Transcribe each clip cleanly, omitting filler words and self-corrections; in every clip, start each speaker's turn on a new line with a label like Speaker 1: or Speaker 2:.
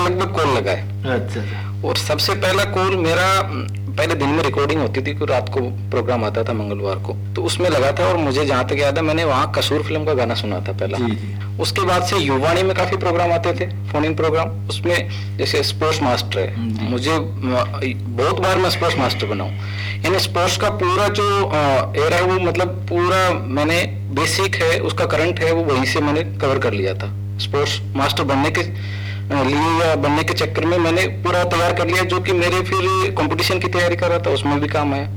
Speaker 1: लगभग कॉल लगाए।
Speaker 2: अच्छा।
Speaker 1: और सबसे पहला कॉल मेरा, पहले दिन में रिकॉर्डिंग होती थी, कि रात को प्रोग्राम आता था मंगलवार को, तो उसमें लगा था। और मुझे जहाँ तक याद है मैंने वहाँ कसूर फिल्म का गाना सुना था पहला।
Speaker 2: जी।
Speaker 1: उसके बाद से युवाणी में काफी प्रोग्राम आते थे, फोन इन प्रोग्राम। उसमें जैसे स्पोर्ट्स मास्टर है, मुझे बहुत बार मैं स्पोर्ट्स मास्टर बना हूँ। यानी स्पोर्ट्स का पूरा जो एरा है वो, मतलब पूरा मैंने बेसिक है उसका, करंट है वो, वहीं से मैंने कवर कर लिया था। स्पोर्ट्स मास्टर बनने के लिए या बनने के चक्कर में मैंने पूरा तैयार कर लिया, जो कि मेरे फिर कंपटीशन की तैयारी कर रहा था उसमें भी काम आया।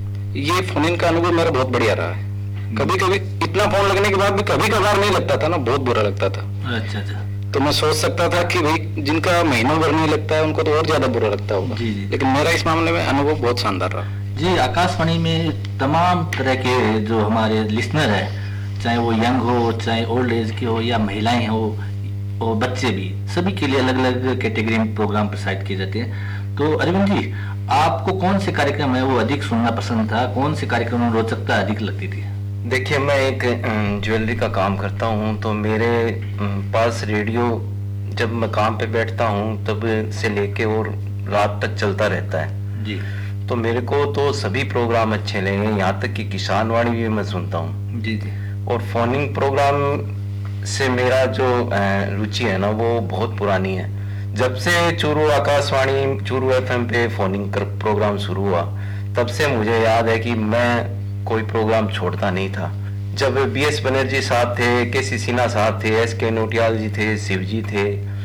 Speaker 1: ये फोन इन का अनुभव मेरा बहुत बढ़िया रहा है। कभी कभी इतना फोन लगने के बाद भी कभी कभार नहीं लगता था ना, बहुत बुरा लगता था।
Speaker 2: अच्छा।
Speaker 1: तो मैं सोच सकता था कि भाई जिनका महीनों भर नहीं लगता है उनको तो और ज्यादा बुरा लगता होगा। लेकिन मेरा इस मामले में अनुभव बहुत शानदार रहा।
Speaker 2: जी, आकाशवाणी में तमाम तरह के जो हमारे लिसनर है, चाहे वो यंग हो, चाहे ओल्ड एज के हो, या महिलाएं हो और बच्चे भी, सभी के लिए अलग अलग कैटेगरी में प्रोग्राम प्रसारित किए जाते हैं। तो अरविंद जी, आपको कौन से कार्यक्रम है वो अधिक सुनना पसंद था? कौन से कार्यक्रम में रोचकता अधिक लगती थी?
Speaker 3: देखिए, मैं एक ज्वेलरी का काम करता हूँ, तो मेरे पास रेडियो जब मैं काम पे बैठता हूँ तब से लेके और रात तक चलता रहता है
Speaker 2: जी।
Speaker 3: तो मेरे को तो सभी प्रोग्राम अच्छे लगे, यहाँ तक कि किसान वाणी भी मैं सुनता हूँ।
Speaker 2: जी।
Speaker 3: और फोनिंग प्रोग्राम से मेरा जो रुचि है ना वो बहुत पुरानी है। जब से चूरू आकाशवाणी, चूरू एफएम पे फोनिंग प्रोग्राम शुरू हुआ, तब से मुझे याद है कि मैं कोई प्रोग्राम छोड़ता नहीं था। जब बीएस बनर्जी साहब थे, केसी सिन्हा साहब थे, एसके नोटियाल जी थे, शिव जी थे,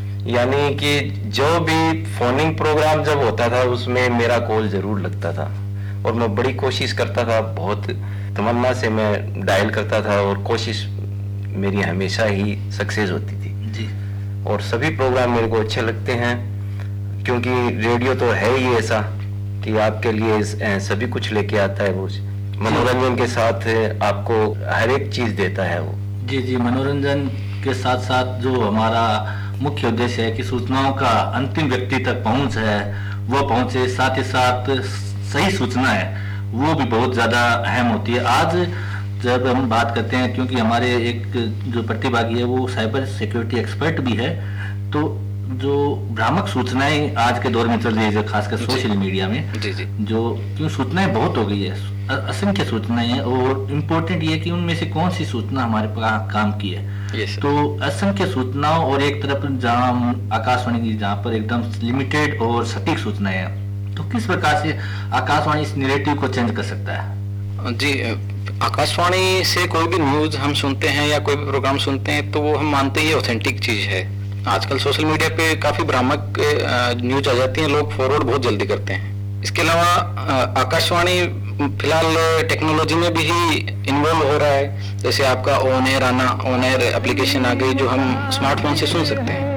Speaker 3: यानी कि जो भी फोनिंग प्रोग्राम जब होता था उसमें मेरा कॉल जरूर लगता था। और मैं बड़ी कोशिश करता था, बहुत तमन्ना से मैं डायल करता था और कोशिश मेरी हमेशा ही सक्सेस होती थी
Speaker 2: जी।
Speaker 3: और सभी प्रोग्राम मेरे को अच्छे लगते हैं, क्योंकि रेडियो तो है ही ऐसा कि आपके लिए सभी कुछ लेके आता है। वो मनोरंजन के साथ आपको हर एक चीज देता है वो।
Speaker 2: जी, मनोरंजन के साथ साथ जो हमारा मुख्य उद्देश्य है कि सूचनाओं का अंतिम व्यक्ति तक पहुंच है, वो पहुंचे, साथ ही साथ सही सूचना है वो भी बहुत ज्यादा अहम होती है। आज जब हम बात करते हैं, क्योंकि हमारे एक जो प्रतिभागी है वो साइबर सिक्योरिटी एक्सपर्ट भी है, तो जो भ्रामक सूचनाएं आज के दौर में चल रही है, खासकर सोशल मीडिया में, जो क्यों सूचनाएं बहुत हो गई है, असंख्य सूचनाएं हैं, और इम्पोर्टेंट ये कि उनमें से कौन सी सूचना हमारे पास काम की है। तो असंख्य सूचनाओं और एक तरफ जहां आकाशवाणी की, जहां पर एकदम लिमिटेड और सटीक सूचनाएं हैं, तो किस प्रकार से आकाशवाणी इस नैरेटिव को चेंज कर सकता है?
Speaker 1: जी, आकाशवाणी से कोई भी न्यूज हम सुनते हैं या कोई भी प्रोग्राम सुनते हैं तो वो हम मानते ही ऑथेंटिक चीज है। आजकल सोशल मीडिया पे काफी भ्रामक न्यूज आ जाती है, लोग फॉरवर्ड बहुत जल्दी करते हैं। इसके अलावा आकाशवाणी फिलहाल टेक्नोलॉजी में भी इन्वॉल्व हो रहा है। जैसे आपका ऑन एयर आना, ऑन एयर एप्लीकेशन आ गई जो हम स्मार्टफोन से सुन सकते हैं।